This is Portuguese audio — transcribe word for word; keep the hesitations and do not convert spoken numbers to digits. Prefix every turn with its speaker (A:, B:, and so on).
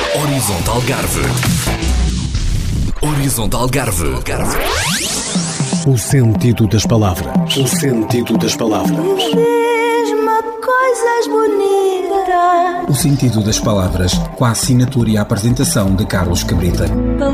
A: Horizonte Algarve. Horizonte Algarve.
B: O sentido das palavras. O sentido das palavras.
C: Diz-me coisas bonitas.
D: O sentido das palavras, com a assinatura e a apresentação de Carlos Cabrita.